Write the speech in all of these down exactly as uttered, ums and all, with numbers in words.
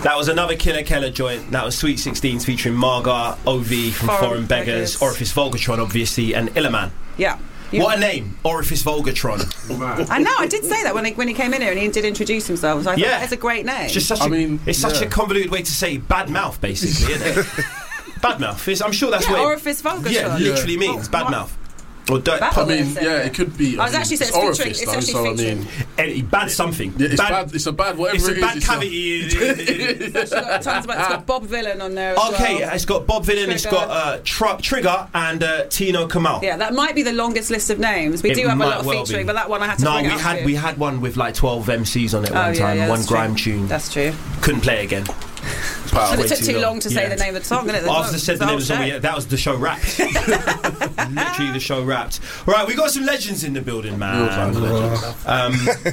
That was another Killer Keller joint. That was Sweet sixteens featuring Marga, O V from Foreign, Foreign Beggars, Beggars, Orifice Vulgatron, obviously, and Illaman. Yeah. You what a name, Orifice Vulgatron. I know, I did say that when he, when he came in here and he did introduce himself. So I yeah. thought that's a great name. It's just such I a, mean, it's yeah. such a convoluted way to say bad mouth, basically, isn't it? Bad mouth. It's, I'm sure that's yeah, what Orifice Vulgatron. Yeah, literally yeah. means oh, bad what? mouth. Or dirt. Bad I mean, yeah, it could be. I, I was mean, actually saying it's it's orifice, featuring, it's though, actually so featuring. I mean, bad something. Yeah, it's bad, bad. It's a bad whatever it's it a bad is. cavity. It's actually got tons about, it's got Bob Villain on there as okay, well. it's got Bob Villain, it's got uh, Tr- Trigger and uh, Tino Kamal. Yeah, that might be the longest list of names. We it do have a lot of well featuring, be. but that one I had to no, bring we it up had to. we had one with like twelve M Cs on it oh, one yeah, time, yeah, one grime true. tune. That's true. Couldn't play it again. Because it took too long, long to say yeah. the name of the song, didn't it? After said the name of the song, yeah, that was the show wrapped. Literally the show wrapped. Right, we got some legends in the building, man. Um,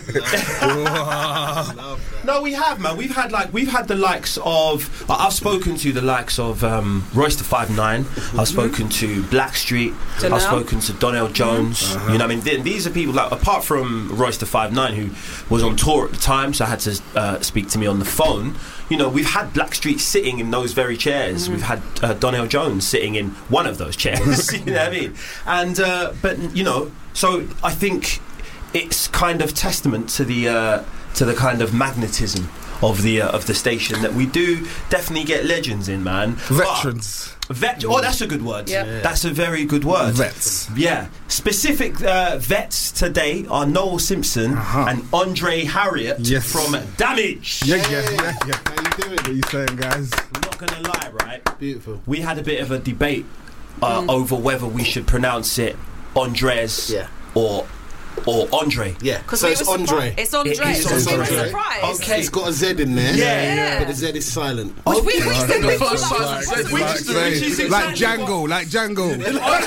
no, we have, man. We've had like we've had the likes of. Uh, I've spoken to the likes of um, Royce the five nine. Mm-hmm. I've spoken to Blackstreet. Donnell. I've spoken to Donnell Jones. Mm-hmm. You know, what I mean, th- these are people like apart from Royce the five nine, who was on tour at the time, so I had to uh, speak to me on the phone. You know, we've had Blackstreet sitting in those very chairs. Mm. We've had uh, Donnell Jones sitting in one of those chairs. You know what I mean? And uh, but you know, so I think it's kind of testament to the uh, to the kind of magnetism of the uh, of the station that we do definitely get legends in, man. Veterans. But vet. Oh, that's a good word. Yep. Yeah. That's a very good word. Vets. Yeah. Specific uh, vets today are Noel Simpson uh-huh. and Andre Harriott yes. from Damage. Yeah, yeah, yeah, yeah. How you doing? What are you saying, guys? I'm not gonna lie, right? Beautiful. We had a bit of a debate uh, mm. over whether we should pronounce it Andres yeah. or or Andre. Yeah. So it's Andre. It's Andre. It is so Andre. we were surprised. Okay. It's got a Z in there. Yeah. yeah. But the Z is silent. Which okay. we, we said the before first that. time. We Like, just- say, which is like exactly Django, like Django.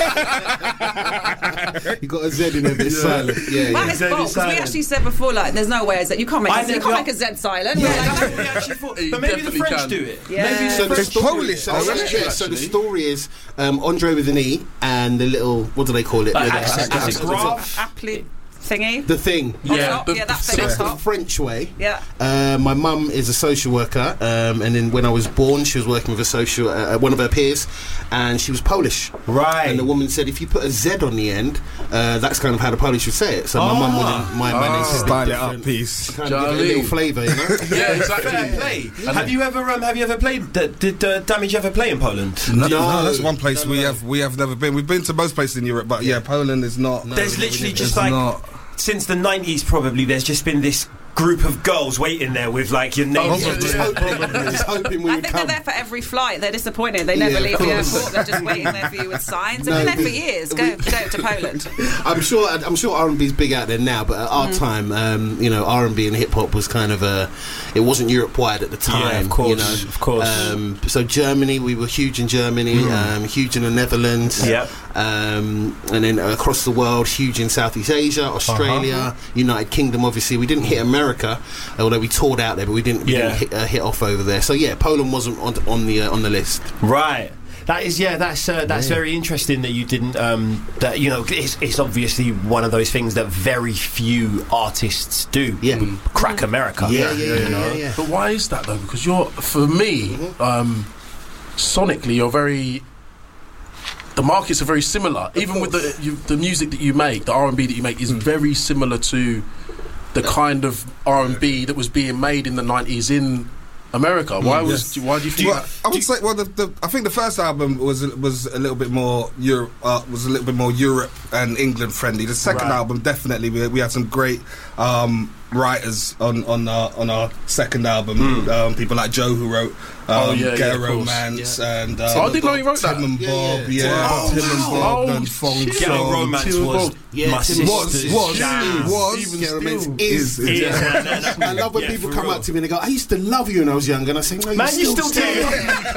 You got a Z in there, but it's silent. Yeah, Mine yeah. is false, because we actually said before, like, there's no way that you can't make, I a, Z, you never- can't make a Z silent. Yeah, We're like, that's no. what we actually thought. You But maybe the definitely French can. do it. Yeah. Maybe So the the French story, Polish, so, oh, yeah, actually, yeah, so the actually. story is um, Andre with an E and the little, what do they call it? Uh, The- accent, the- accent the- graph. Appli thingy. The thing. On Yeah, top, the- yeah, that So thing on that's the top. French way. Yeah. Uh, my mum is a social worker, um, and then when I was born, she was working with a social, uh, one of her peers, and she was Polish. Right. And the woman said, if you put a Z on the end, uh, that's kind of how the Polish would say it. So my Oh. mum wanted my Oh, mayonnaise to be style it different, up, peace. kind of give it a little flavour, you know. Yeah, exactly. Fair play. Have you ever um, have you ever played? D- did uh, Damage ever play in Poland? No, No. no, that's one place No, we no. have we have never been. We've been to most places in Europe, but yeah, Poland is not. No. There's literally It's just like not. since the nineties, probably. There's just been this group of girls waiting there with like your names. Yeah, just hoping, just hoping we I would think come. they're there for every flight. They're disappointed. They never Yeah, of leave the course. airport. They're just waiting there for you with signs. They've No, been there for we- years. Go, we- go to Poland. I'm sure. I'm sure R and B is big out there now, but at our Mm. time, um, you know, R and B and hip hop was kind of a. It wasn't Europe wide at the time. Yeah, of course, You know? of course. Um, so Germany, we were huge in Germany, um, huge in the Netherlands. Yep. Um, and then across the world, huge in Southeast Asia, Australia, Uh-huh. United Kingdom. Obviously, we didn't hit America, although we toured out there, but we didn't, we Yeah. didn't hit, uh, hit off over there. So yeah, Poland wasn't on, on the uh, on the list. Right. That is, yeah. That's uh, that's Yeah. very interesting that you didn't. Um, that you know, it's, it's obviously one of those things that very few artists do. Yeah. Crack America. Yeah, yeah, yeah, you know? yeah, yeah. But why is that though? Because you're, for me, um, sonically, you're very. The markets are very similar. Even with the you, the music that you make, the R and B that you make is very similar to the kind of R and B that was being made in the nineties in America. Why was? Yes. Why do you think? Well, I would say, well, the, the, I think the first album was was a little bit more Europe, uh, was a little bit more Europe and England friendly. The second Right. album, definitely, we, we had some great um, writers on on our on our second album. Mm. Um, people like Joe who wrote um, Oh, yeah, Get yeah, a of course. Romance and um, Oh, I didn't know he wrote that. Tim and Yeah, Bob, yeah. yeah, Oh, Tim and wow. Bob Oh, and Fong shit. Ghetto Song. Romance Tim and was Bob. Yeah, my Tim and Bob. sister's Was, was, jam. was, Even Get a Romance still. is. is, Yeah, no, no, no. I love when Yeah, people for come real. up to me and they go, I used to love you when I was young, and I say, no, Man, you you still, still do.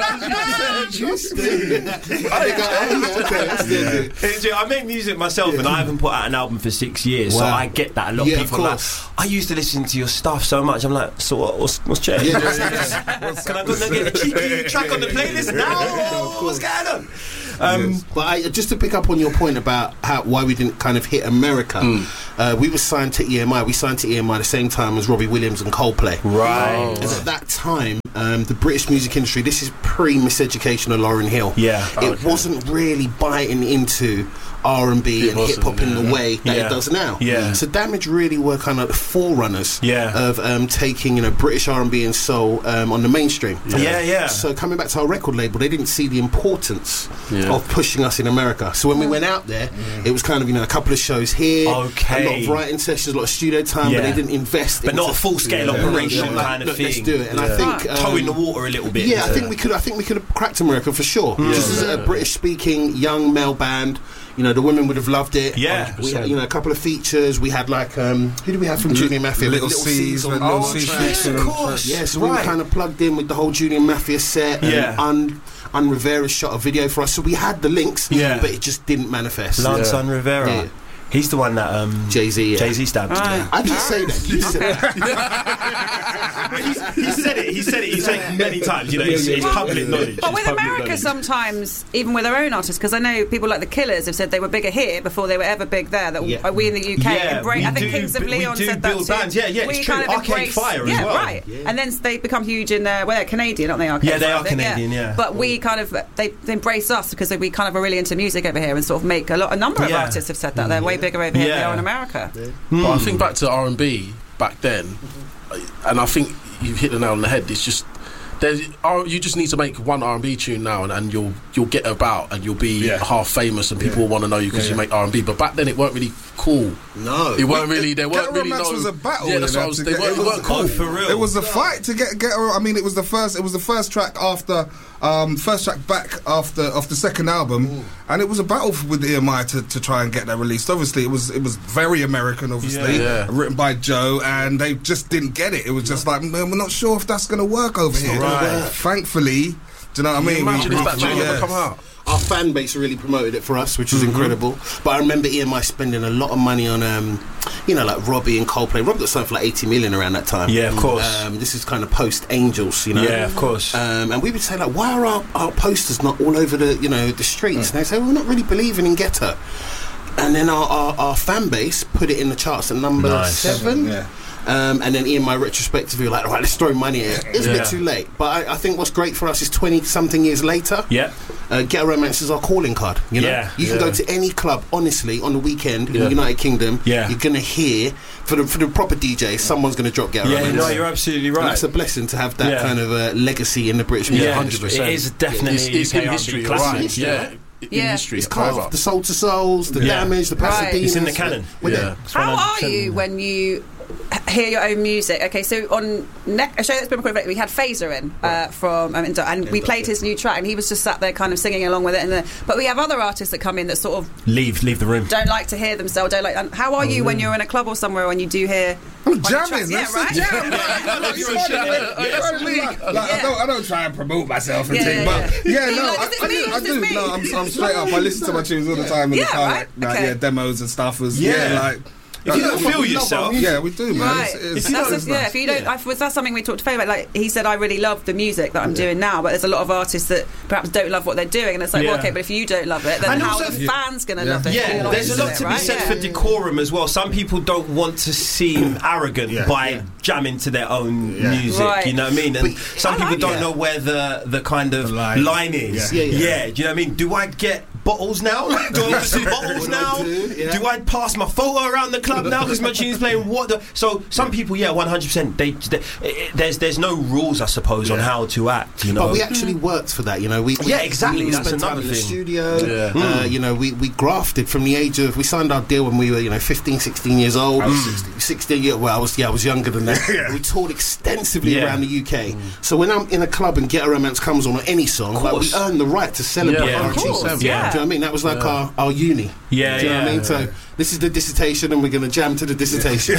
You still do. And they go, oh, yeah, okay, I still do. It's- I make music myself, and I haven't put out an album for six years, so Wow. I get that. A lot Yeah, of of people are like, course. I used to listen to your stuff so much. I'm like, so what? What's, what's changed? Yeah, yeah, Can I go and get a cheeky track on the playlist now? What's going on? Um, Yes. But I, just to pick up on your point about how why we didn't kind of hit America, uh, we were signed to E M I. We signed to E M I the same time as Robbie Williams and Coldplay. Right. And at that time, um, the British music industry, this is pre-miseducation of Lauryn Hill. Yeah. It Okay. wasn't really biting into R and B It and wasn't, hip hop in yeah. the way that Yeah. it does now. Yeah. So Damage really were kind of the forerunners Yeah. of um, taking, you know, British R and B and soul um, on the mainstream. Yeah, yeah. So coming back to our record label, they didn't see the importance Yeah. of pushing us in America. So when we went out there, it was kind of, you know, a couple of shows here, Okay. a lot of writing sessions, a lot of studio time, Yeah. but they didn't invest. But not into- a full-scale Yeah. operation Like, kind of look, let's thing. do it. And I Yeah. think um, Toe in the water a little bit. yeah, I think we could. I think we could have cracked America for sure. Just as a British-speaking young male band, you know, the women would have loved it. Yeah. we had, you know, a couple of features. We had like, um, who do we have from Junior Mafia? Little Little C's, on Little the C's track. featured of on course. Yeah, so we were Right. kind of plugged in with the whole Junior Mafia set. Yeah. And Un, Un Rivera shot a video for us, so we had the links. Yeah. But it just didn't manifest. Lance Yeah. San Rivera. Yeah. He's the one that um, Jay-Z. Yeah. Jay-Z stabbed. Right. I didn't say that. You said that. he said it. He said it. He said it many times. You know, it's, it's public knowledge. But It's with public America, knowledge. sometimes, even with their own artists, because I know people like the Killers have said they were bigger here before they were ever big there. That Yeah. we in the U K Yeah, embrace. we I think do Kings of bu- we Leon do said build that too. bands. Yeah, yeah, we it's true. kind of Arcade embrace, Fire as yeah, well. right. And then they become huge in uh, well, they're Canadian, aren't they? Arcade Yeah, they Fire, are I think, Canadian, yeah. But we kind of they, they embrace us because we kind of are really into music over here and sort of make a lot. A number of Yeah. artists have said that they're way bigger over here than they Yeah. are in America. But I think back to R and B back then, and I think you've hit the nail on the head. It's just there's R- you just need to make one R and B tune now, and, and you'll you'll get about, and you'll be Yeah. half famous, and people Yeah. will want to know you because Yeah, you yeah. make R and B. But back then, it weren't really cool. No. It weren't really. There Get weren't a really Romance no. was a battle, Yeah, that's you what I know, was. to They get- weren't, it they was- weren't cool. Oh, for real. It was the fight to get get. I mean, it was the first. It was the first track after um, first track back after off the second album, and it was a battle f- with E M I to, to try and get that released. Obviously, it was it was very American, obviously, Yeah. Yeah. written by Joe, and they just didn't get it. It was just like, man, we're not sure if that's going to work over here. not gonna work. Thankfully, do you know what I mean? Imagine We- if that we- tune never yeah. come out. Our fan base really promoted it for us, which was incredible. But I remember E M I spending a lot of money on, um, you know, like Robbie and Coldplay. Robbie got signed for like eighty million around that time. Yeah, of course. Um, this is kind of post Angels, you know. Yeah, of course. Um, and we would say like, why are our, our posters not all over the, you know, the streets? And they say, well, we're not really believing in Ghetto. And then our, our, our fan base put it in the charts at number Nice. seven. Yeah. Um, and then E M I retrospectively were like, all right, let's throw money at it. It's a Yeah. bit too late. But I, I think what's great for us is twenty something years later. Yeah. Uh, Ghetto Romance is our calling card. You know, Yeah, you can yeah. go to any club. Honestly, on the weekend in Yeah. the United Kingdom, Yeah. you're gonna hear for the for the proper D J, someone's gonna drop Ghetto Yeah, Romance. no, you're absolutely And right. that's a blessing to have that Yeah. kind of uh, legacy in the British music. Yeah, one hundred percent. it is definitely It's, it's a in U K history, R and B you're right? classic. Yeah, in Yeah. history. It's forever. carved. The Soul to Souls, the Yeah. Damage, the Right. Pasadena. It's in the canon. We're Yeah. there. How are you when you h- hear your own music? Okay, so on ne- a show that's been recorded, we had Phaser in uh, from um, Indo- and we played his new track, and he was just sat there kind of singing along with it. And the, but we have other artists that come in that sort of Leave, leave the room. don't like to hear themselves. Don't like. And how are you when you're in a club or somewhere when you do hear? I'm one of the jamming. tracks? Yeah, That's right. the jam. Like, like, you know what I mean? You know what I mean? Like, like, I don't, I don't try and promote myself and Yeah, thing, yeah, but yeah. yeah, You're no, like, I, "This is I me, do. I this is do. me." No, I'm, I'm straight up. I listen to my tunes all the time in Yeah, the car, right, like, like, okay. yeah, demos and stuff. Was Yeah. yeah, like. If you don't like, feel we love our yourself- music. Yeah, we do, man. Right. It's, it's, If you That's don't- a- yeah, if you don't, yeah. I, was that something we talked to Faye about? Like he said, I really love the music that I'm doing now, but there's a lot of artists that perhaps don't love what they're doing, and it's like, Yeah. well, okay, but if you don't love it, then And how also- are the fans going to Yeah. love it? Yeah, You're there's a not lot into to it, be right? said Yeah. for decorum as well. Some people don't want to seem arrogant Yeah. by Yeah. jamming to their own Yeah. music. Right. You know what I mean? And But some I people like don't it. know where the the kind of The line. line. is. Yeah. Yeah, yeah. Do you know what I mean? Do I get bottles now? Like, do I order some bottles What do I now? do? Yeah. Do I pass my photo around the club now because my tune's playing? What? The, so some people, yeah, one hundred percent. They, they it, there's there's no rules, I suppose, on Yeah. how to act. You know. But we actually worked for that, you know. We, we Yeah, exactly, We that's spent time another in the thing. studio. Yeah. Uh, you know, we, we grafted from the age of. We signed our deal when we were, you know, fifteen, sixteen years old. I was sixteen. sixteen years. Well, I was yeah, I was younger than that. Yeah. We toured extensively Yeah. around the U K. So when I'm in a club and Ghetto Romance comes on or any song, like, we course. earn the right to celebrate Yeah, our of achievements. course, Do you know yeah. what I mean? That was like our, our uni. Yeah, Do you know what I yeah. mean? So this is the dissertation, and we're going to jam to the dissertation.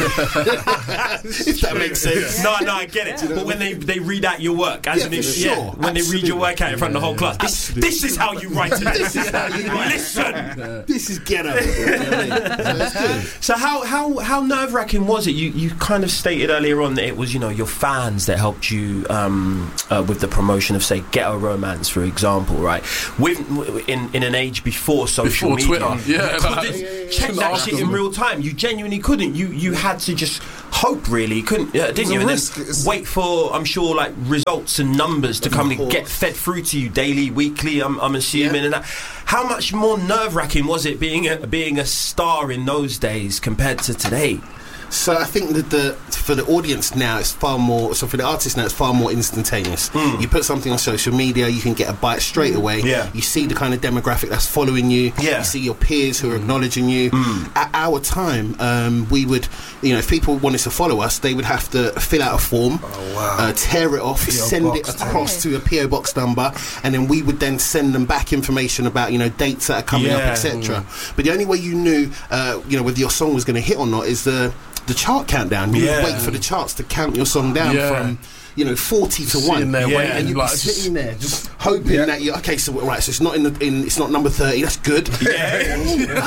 If that makes sense. No, no, I get it. But when they, they read out your work, as Yeah, an for ex- sure. yeah, when they read your work out in front of the whole class, this, this is how you write it. This is how you write. Listen. This is ghetto. You know what I mean? So it's good. So how how how nerve wracking was it? You you kind of stated earlier on that it was, you know, your fans that helped you um, uh, with the promotion of, say, Ghetto Romance, for example, right? With in in an age before social Before media, Twitter, yeah, you couldn't like- check that Ask shit in them. real time. You genuinely couldn't. You you had to just hope, really, couldn't uh, didn't It's a you? And risk. then It's- wait for, I'm sure, like results and numbers to come and course. get fed through to you daily, weekly. I'm, I'm assuming, Yeah. and that. How much more nerve wracking was it being a, being a star in those days compared to today? So I think that the for the audience now it's far more. So for the artist now it's far more instantaneous. Mm. You put something on social media, you can get a bite straight away. Yeah. You see the kind of demographic that's following you. Yeah. You see your peers who are acknowledging you. Mm. At our time, um, we would, you know, if people wanted to follow us, they would have to fill out a form, Oh, wow. uh, tear it off, P O send box it across tag. to a P O box number, and then we would then send them back information about, you know, dates that are coming up, Yeah. et cetera. But the only way you knew, uh, you know, whether your song was going to hit or not is the the chart countdown. You Yeah. would wait for the charts to count your song down Yeah. from, you know, forty to Sitting one, there Yeah. waiting, and you'd like, be just- sitting there just hoping Yeah. that you okay. So right, so it's not in the in it's not number thirty. That's good. Yeah.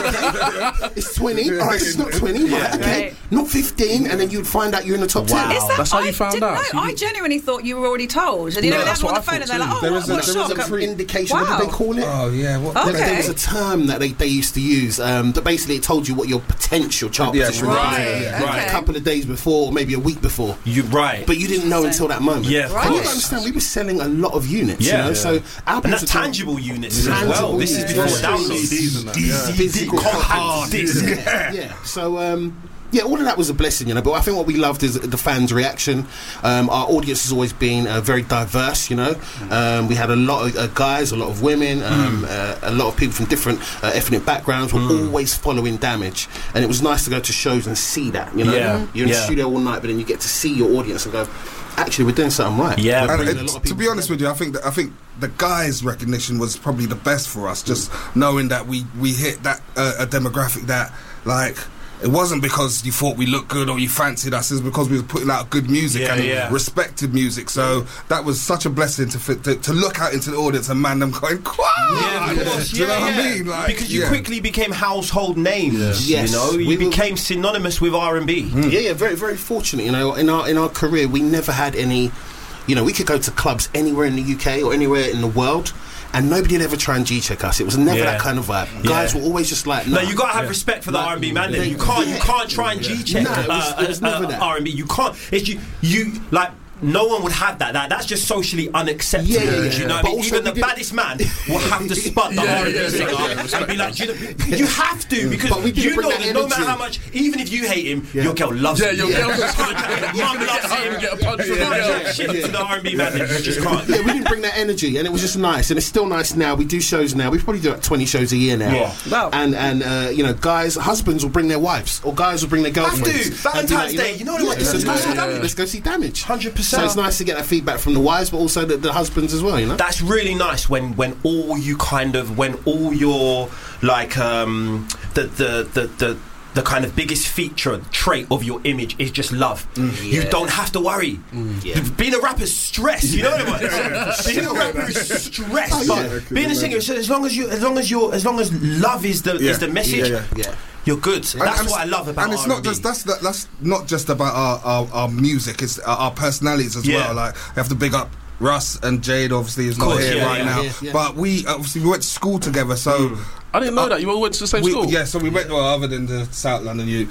It's twenty. All right, it's not twenty. Right, Yeah. okay, Right. not fifteen, and then you'd find out you're in the top Wow. ten. Is that, That's how you I found didn't out. know. So you I did- genuinely thought you were already told. And you No, know, that's they're on what the I phone and thought they're like, too. oh, There is a- what there is shock. a There was pre- an indication. Wow. What did they call it? Oh yeah, what? Oh. There- There Okay. was a term that they, they used to use um, that basically it told you what your potential chart Yeah, position right, was. yeah, Like okay. a couple of days before, or maybe a week before. You right. But you didn't know until that moment. Yeah, of Right. And you course. don't understand, we were selling a lot of units, Yeah. you know, Yeah. so albums And that's were doing- tangible units as Tangible well. This is units. before Yeah. downloads. C Ds and that, D yeah. C, Physical compact hard disc. Yeah, yeah. So, um, yeah, all of that was a blessing, you know. But I think what we loved is the fans' reaction. Um, our audience has always been uh, very diverse, you know. Um, we had a lot of uh, guys, a lot of women, um, uh, a lot of people from different uh, ethnic backgrounds were always following Damage, and it was nice to go to shows and see that, you know. Yeah. You're in Yeah. the studio all night, but then you get to see your audience and go, actually, we're doing something right. Yeah. We're And bringing it- a lot of to people be honest with you, I think that, I think the guys' recognition was probably the best for us. Just knowing that we we hit that uh, a demographic that like. It wasn't because you thought we looked good or you fancied us. It was because we were putting out good music Yeah, and yeah. respected music. So that was such a blessing to, fit, to to look out into the audience and man them going, "Quah!" Yeah, of course. Do you Yeah, know what yeah. I mean? Like, because you yeah. quickly became household names. Yeah. You know, Yes. you We were- became synonymous with R and B. Yeah, yeah, very, very fortunate. You know, in our in our career, we never had any. You know, we could go to clubs anywhere in the U K or anywhere in the world, and nobody would ever try and G-check us. It was never Yeah. that kind of vibe. Guys Yeah. were always just like, No, nah. you gotta have Yeah. respect for the Like, R and B man. Then they- you can't, you yeah. can't try and G-check No, it was- uh, it was never uh, that. R and B. You can't. It's you, you like. No one would have that. That that's just socially unacceptable. Yeah, yeah, yeah. Do you know what But I mean? also Even we the did- baddest man will have to spot the Yeah, R and B yeah, singer yeah, and be like, do you, know, you have to because But we didn't you bring know that that no matter energy. how much, even if you hate him, Yeah. your girl loves Yeah, him. your girl just Mum loves him. get a punch from You the can't girl. chat shit to the R and B man. You just can't. Yeah, we didn't bring that energy, and it was just nice, and it's still nice now. We do shows now. We probably do like twenty shows a year now. Yeah. Wow. And and uh, you know, guys, husbands will bring their wives, or guys will bring their Have to. girlfriends. And be Valentine's like, Day, you know what I yeah, want? let's, This go is see nice. Damage. Let's go see Damage. Hundred So percent. it's nice to get that feedback from the wives, but also the, the husbands as well. You know. That's really nice when when all you kind of when all your like um the the the the the kind of biggest feature trait of your image is just love. You Yeah. don't have to worry. Yeah. Being a rapper's stress, you know what I mean? Being a rapper is stress, Oh, but yeah. being a singer, so as long as you, as long as you, as long as love is the Yeah. is the message, Yeah, yeah. you're good. That's And- and what I it's- love about and it's R not and B. just that's the, that's not just about our, our, our music. It's our, our personalities as Yeah. well. Like we have to big up Russ and Jade. Obviously, is not Course, here yeah, right yeah, now. yeah, yeah. But we obviously we went to school together. So I didn't know that. You all went to the same we, school? yeah, so we went well, other than the South London you.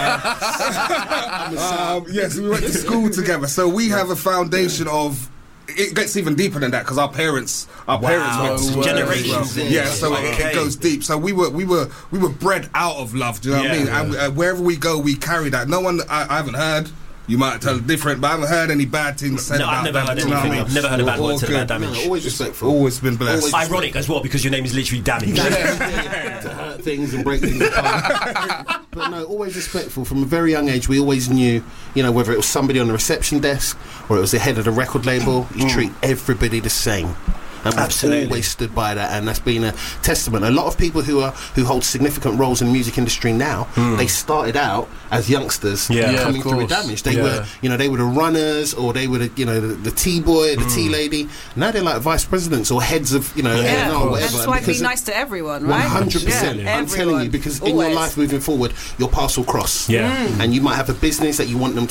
um, yes, we went to school together. So we have a foundation of. It gets even deeper than that because our parents, our Wow. parents went to school together as Generations well. in. Yeah, so it, Okay. it goes deep. So we were, we were, we were bred out of love. Do you know what I Yeah. mean? And uh, wherever we go, we carry that. No one, I, I haven't heard. You might tell different, but I haven't heard any bad things said No, about I've never them. heard Do you know what anything. I mean? I've never heard a bad All word said about good. Damage. No, always respectful. Always been blessed. Always- Ironic as well because your name is literally Damage. to hurt things and break things apart. But no, always respectful. From a very young age, we always knew, you know, whether it was somebody on the reception desk or it was the head of the record label, you treat everybody the same. And we've Absolutely. always stood by that, and that's been a testament. A lot of people who are who hold significant roles in the music industry now, they started out as youngsters Yeah. Yeah, coming of through with course. Damage. They Yeah. were, you know, they were the runners, or they were the, you know, the, the T boy, the T lady. Now they're like vice presidents or heads of, you know, Yeah, A and R or whatever. that's why because be of- nice to everyone, One right? hundred percent. Yeah, I'm telling everyone. you, because in your Always. life moving forward, your paths will cross. Yeah. Mm. And you might have a business that you want them to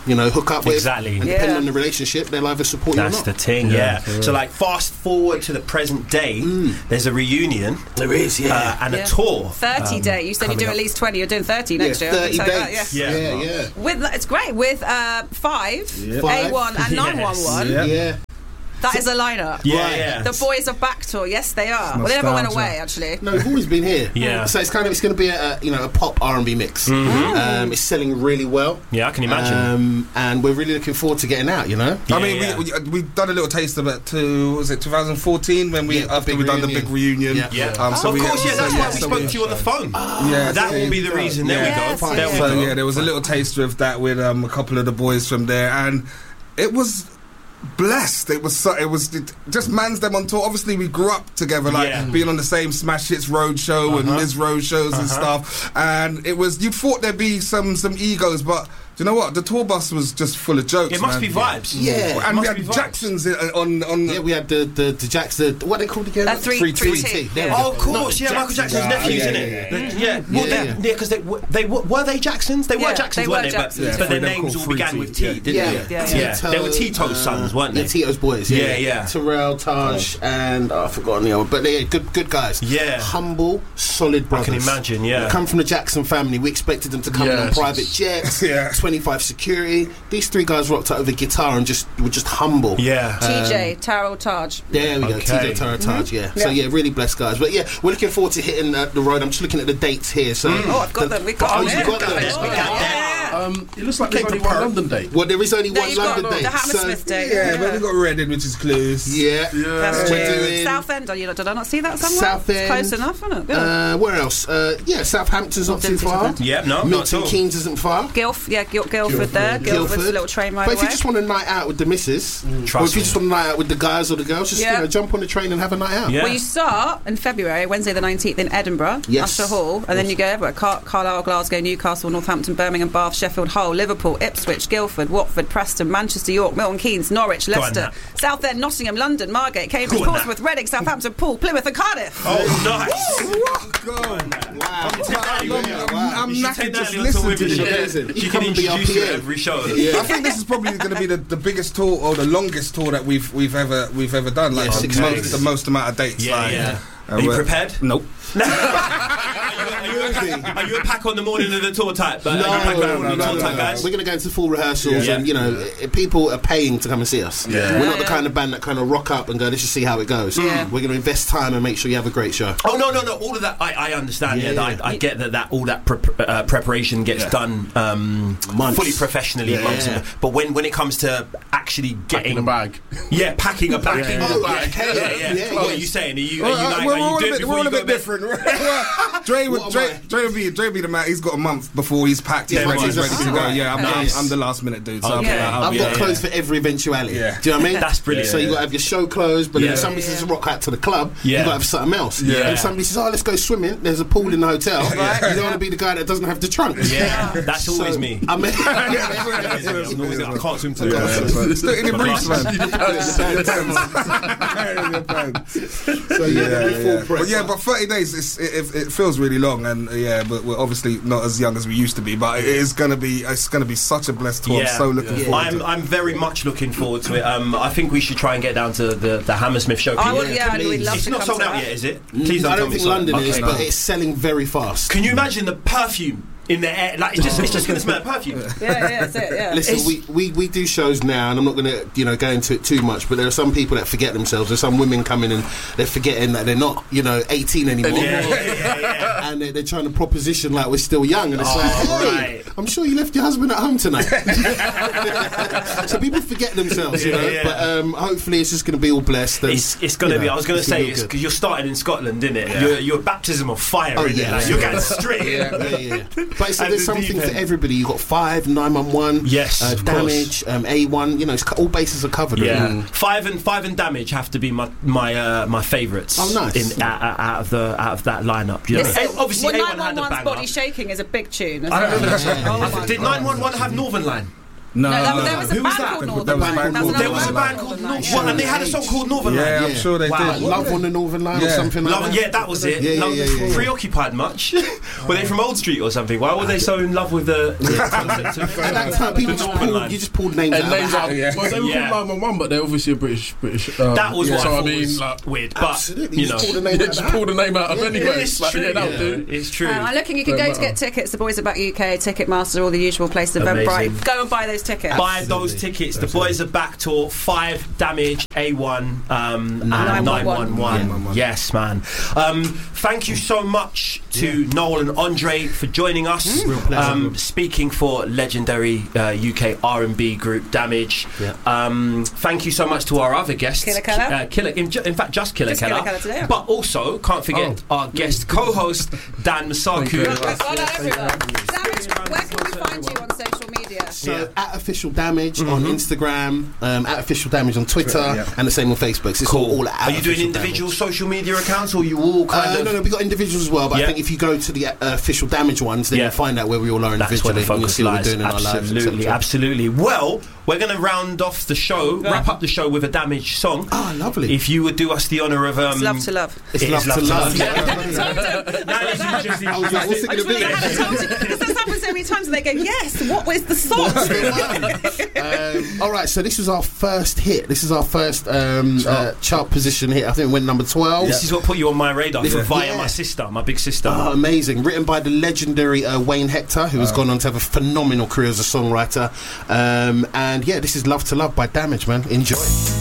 you know, hook up with. Exactly. And depending Yeah. on the relationship, they'll either support That's you or the not. thing, yeah. Yeah. So, like, fast forward to the present day, there's a reunion There is, uh, and Yeah. a tour. thirty um, day. You said you coming do up. at least twenty. You're doing thirty next yeah, year. I thirty can tell you that, dates. yeah. yeah, yeah. With it's great with uh, five, Yeah. A one, and Yes. nine one one. Yeah. Yeah. That is a lineup. Yeah, Right. yeah. The boys are back tour. Yes, they are. Well, they never went nostalgia. away actually. No, we've always been here. Yeah. So it's kind of it's going to be a, a you know a pop R and B mix. Um, it's selling really well. Yeah, I can imagine. Um, and we're really looking forward to getting out. You know. Yeah, I mean, yeah. we, we we've done a little taste of it to was it twenty fourteen when we Yeah, the after big we done the reunion. big reunion. Yeah. Yeah. Um, so of we, course, yeah, so that's yeah, why we so spoke to you on the phone. Yeah, that so- will be the reason. There Yes, we go. There we So go. yeah, there was a little taster of that with um, a couple of the boys from there, and it was blessed. It was so, it was it, just man's them on tour. Obviously, we grew up together, like Yeah. being on the same Smash Hits road show and Uh-huh. Miz road shows and Uh-huh. stuff. And it was you'd thought there'd be some some egos, but do you know what? The tour bus was just full of jokes. It must man. be vibes. Yeah. It And we must had be vibes. Jacksons in- on on. Yeah, we had the the, the Jacks. The what are they called again? Uh, three- Three three T. T. There we Yeah. go. Oh, of course, Not yeah, Michael Jackson's Ah, nephews, yeah, isn't yeah, it? yeah, Yeah, yeah. yeah. Well, Yeah, they, yeah. yeah, because they were- they were, were they Jacksons? They were Yeah, Jacksons, they weren't were they? Jacksons. But, Yeah, but their they're names called all began three with T, T, yeah. didn't Yeah, they? Yeah, yeah. Yeah. They were Tito's sons, weren't they? Yeah, Tito's boys. Yeah, Yeah, yeah. Terrell, Taj, and oh, I've forgotten the other, but they're good, good guys. Yeah. humble, solid brothers. can imagine, yeah. They come from the Jackson family. We expected them to come in on Yes. private jets, Yeah. twenty-five security. These three guys rocked out with a guitar and just were just humble. Yeah. T J, Tarot, Taj. There we go, Okay. T J Tara Taj, yeah. So yeah, really blessed guys. But yeah, we're looking forward to hitting uh, the road. I'm just looking at the dates here. So Oh, I've got the- them. We've got Oh, them. you Yeah. got them. Oh, We got yeah. Um, it looks like Came there's only from one Perth. London date. Well, there is only No, one you've got London the date. Hammersmith so, date. Yeah, but we got Reading, which is close. Yeah. That's We're true. doing- Southend. Oh, you know, did I not see that somewhere? South It's End. close enough, isn't it? Yeah. Uh, where else? Uh, yeah, Southampton's not Oh, too didn't see far. Southampton. Yeah, no, not at Milton all. Keynes isn't far. Guilf, yeah, Guil- Guildford there. Guildford's Guildford. a little train ride But if away. you just want a night out with the missus, or Trust if you me. just want a night out with the guys or the girls, just Yeah. you know, jump on the train and have a night out. Yeah. Well, you start in February, Wednesday the nineteenth in Edinburgh, Yes. Usher Hall, and then you go everywhere. Car- Carlisle, Glasgow, Newcastle, Northampton, Birmingham, Bath, Sheffield, Hull, Liverpool, Ipswich, Guildford, Watford, Preston, Manchester, York, Milton Keynes, Norwich, Go on, Leicester, Nat. Southend, Nottingham, London, Margate, Cambridge, Go on, Nat. Portsmouth, Reading, Southampton, Poole, Plymouth and Cardiff. Oh, nice. God. Wow. You take that I'm, early, I'm, Wow. I'm You should knackered take that just early onto listening with to you. you. Yeah. Listen, She you can come and be our introduce you P at M. every show. Yeah. I think this is probably going to be the, the biggest tour or the longest tour that we've we've ever we've ever done. Like Yeah, the, six most, days. the most amount of dates. Yeah, like, yeah. uh, Are you we're- prepared? Nope. Are you, are, you, are you a pack on the morning of the tour type? Uh, No, are you a pack on the no, morning of no, the tour no, type, no. guys? We're going to go into full rehearsals, Yeah. and you know, i- people are paying to come and see us. Yeah. We're not the Yeah. kind of band that kind of rock up and go, let's just see how it goes. Yeah. We're going to invest time and make sure you have a great show. Oh no no no! All of that I, I understand. Yeah, Yeah, that yeah. I, I get that that all that pre- uh, preparation gets Yeah. done um, Months. fully professionally. Yeah. Months and- but when, when it comes to actually Packing getting a bag. yeah, packing a bag, Packing yeah, a yeah, bag. yeah, yeah, yeah. Yeah, What yeah. are you saying? Are you, are Well, you uh, like, we're, are we're you all a doing it bit, before we're all you a go bit to bed? different. Dre would What am Dre, I? Dre would be Dre would be the man. He's got a month before he's packed. He's Yeah, ready, right. he's ready to go. Right. Yeah, I'm, Nice. I'm, I'm the last minute dude. So I'll be Okay. like, I'll I've be got there. clothes for every eventuality. Yeah. Do you know what I mean? That's brilliant. So you got to have your show clothes, but Yeah. then if somebody says rock out to the club, Yeah. you got to have something else. Yeah. And if somebody says, "Oh, let's go swimming," there's a pool in the hotel. Yeah. You don't want to be the guy that doesn't have the trunk. Yeah, that's So, always me. I mean, I can't swim to Yeah, the Still in your briefs, man. so yeah, Yeah, we're full yeah. prep. But yeah, but thirty days, it's, it, it feels really long, and uh, yeah, but we're obviously not as young as we used to be. But it is gonna be, it's gonna be such a blessed tour. I'm so looking Yeah. forward I'm to it. I'm very much looking forward to it. Um, I think we should try and get down to the, the Hammersmith show. I Can would, you- yeah, and we'd please. love It's to not come sold to out that. yet, is it? Please don't I tell don't me think it's sold out. London is, Okay. but it's selling very fast. Can you imagine the perfume in the air? Like it's just it's just gonna smell of perfume. Yeah, yeah, that's it, yeah. Listen, It's- we, we, we do shows now, and I'm not going to you know go into it too much. But there are some people that forget themselves. There's some women coming and they're forgetting that they're not you know eighteen anymore, Yeah, yeah, yeah, yeah. and they're, they're trying to proposition like we're still young. And it's Oh, like, hey, right. I'm sure you left your husband at home tonight. So people forget themselves, you Yeah, know. yeah. But um, hopefully, it's just going to be all blessed. And, It's, it's going to you be. know, I was going to it's gonna say be it's good. because you're starting in Scotland, isn't it? Yeah. You're, you're a baptism of fire, Oh, isn't yeah, it? Like, yeah, you're yeah. going straight in. Yeah, yeah. But it's, At there's the something deep for end. everybody. You've got five, nine one one, Yes, uh, of course. damage, um, A one. You know, it's, co- all bases are covered. Yeah, really. five and five and damage have to be my my uh, my favourites. Oh, nice. In, out, out- out of the out of that lineup. You know, Listen, Eh, obviously, well, A one had a nine one one's banger. Body Shaking is a big tune. Isn't I don't it? know. Oh my Did God. nine one one have Northern Line? No, No, that, no, there no. was a Who was band that? called There Northern was a Line. band That called- There was a another band band called Northern Northern Line. Line, and they had a song called Northern Line. Yeah, I'm Yeah. sure they Wow. did. Love on the Northern Line or Yeah. something like Love, that. yeah, that was it. Yeah, yeah, Love, yeah, yeah, yeah. Preoccupied much? Were they from Old Street or something? Why were they so in love with the, the concept of At that time, people just Northern pulled, Line? you just pulled names And out. names of a out. hat. Yeah. Well, they were Yeah. called nine one one, but they're obviously a British. British um, That was what so I I thought mean, was like, weird, but Absolutely, you just know, pulled a name yeah, out of just the hat. pull the name out of Yeah, anyway. it's Like, true. yeah, that'll yeah, do. It's true. Um, I'm looking. You can Don't go to matter. get tickets. The Boys Are Back U K, Ticketmaster, all the usual places. Amazing. Eventbrite. Go and buy those tickets. Buy those tickets. The Boys Are Back tour. Five Damage, A one, um, and nine nine one one one. Yes, man. Um, thank you so much to Noel and Andre for joining us. Real pleasure. Um, speaking for legendary uh, U K R and B group Damage. Yeah. Um, thank you so much to our other guests. Killer Keller. Uh, Killer. In, ju- in fact, just Killer Just Keller. Killer Keller today, yeah. But also, can't forget our guest co-host Dan Thank you. Masaku. Well done, everyone. Damage, where can we find you on social media? So Yeah. at Official Damage on Instagram, um, at Official Damage on Twitter, Twitter, yeah. and the same on Facebook. So it's all, all at Are you doing Official individual Damage. social media accounts, or you all kind Uh, of? no, no, we got individuals as well. But Yeah. I think if you go to the uh, Official Damage ones, then Yeah. you'll find out where we all are That's where individually, the and you'll focus see what we're lies. doing in our lives. Absolutely, et cetera. absolutely. Well, we're going to round off the show, wrap up the show with a Damage song. Ah, lovely. If you would do us the honour of, um, It's love to love. It's it love is to love. Yeah. Told them. Now you should just- I was like, what's it I going just to wish I had be? told you because that's happened so many times, and they go, "Yes, what was the song?" um, all right, so this was our first hit. This is our first um, uh, chart position hit. I think it went number twelve. This is what put you on my radar for Yeah. via Yeah. my sister, my big sister. Oh, amazing. Written by the legendary uh, Wayne Hector, who has gone on to have a phenomenal career as a songwriter. Um, and yeah, this is Love to Love by Damage, man. Enjoy.